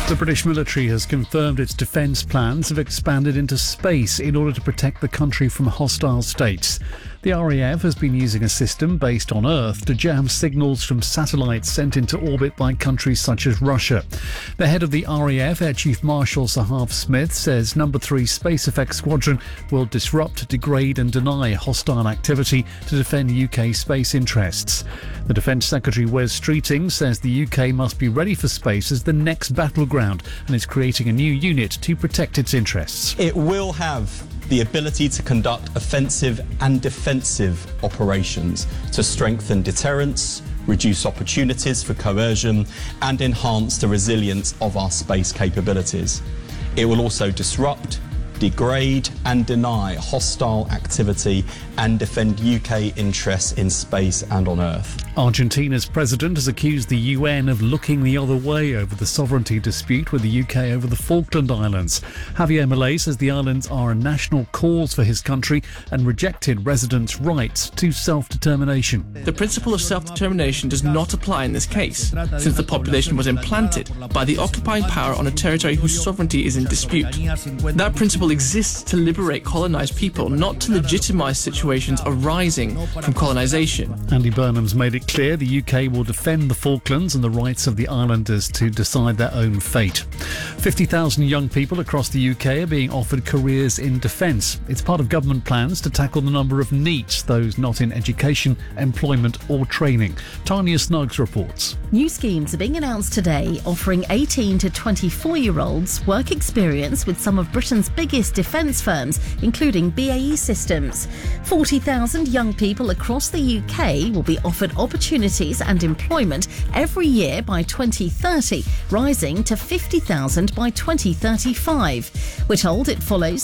The British military has confirmed its defence plans have expanded into space in order to protect the country from hostile states. The RAF has been using a system based on Earth to jam signals from satellites sent into orbit by countries such as Russia. The head of the RAF, Air Chief Marshal Sahav Smith, says No. 3 Space Effects Squadron will disrupt, degrade and deny hostile activity to defend UK space interests. The Defence Secretary Wes Streeting says the UK must be ready for space as the next battleground and is creating a new unit to protect its interests. It will have the ability to conduct offensive and defensive operations to strengthen deterrence, reduce opportunities for coercion and enhance the resilience of our space capabilities. It will also disrupt, degrade and deny hostile activity and defend UK interests in space and on Earth. Argentina's president has accused the UN of looking the other way over the sovereignty dispute with the UK over the Falkland Islands. Javier Milei says the islands are a national cause for his country and rejected residents' rights to self-determination. The principle of self-determination does not apply in this case, since the population was implanted by the occupying power on a territory whose sovereignty is in dispute. That principle exists to liberate colonised people, not to legitimise situations arising from colonisation. Andy Burnham's made it clear the UK will defend the Falklands and the rights of the islanders to decide their own fate. 50,000 young people across the UK are being offered careers in defence. It's part of government plans to tackle the number of NEETs, those not in education, employment or training. Tanya Snuggs reports. New schemes are being announced today offering 18 to 24-year-olds work experience with some of Britain's biggest defence firms, including BAE Systems. 40,000 young people across the UK will be offered opportunities and employment every year by 2030, rising to 50,000 by 2035. We're told it follows